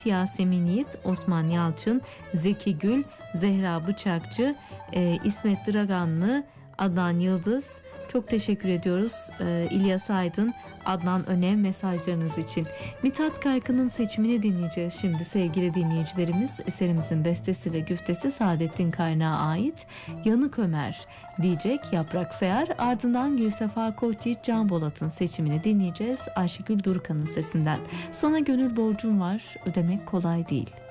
Yasemin Yiğit, Osman Yalçın, Zeki Gül, Zehra Bıçakçı, İsmet Draganlı, Adnan Yıldız. Çok teşekkür ediyoruz İlyas Aydın, Adnan Önev mesajlarınız için. Mithat Kaykı'nın seçimini dinleyeceğiz şimdi sevgili dinleyicilerimiz. Eserimizin bestesi ve güftesi Saadettin Kaynağı ait. Yanık Ömer diyecek Yaprak Sayar. Ardından Gülsefa Koçyiğit, Can Bolat'ın seçimini dinleyeceğiz Ayşegül Durkan'ın sesinden. Sana gönül borcum var, ödemek kolay değil.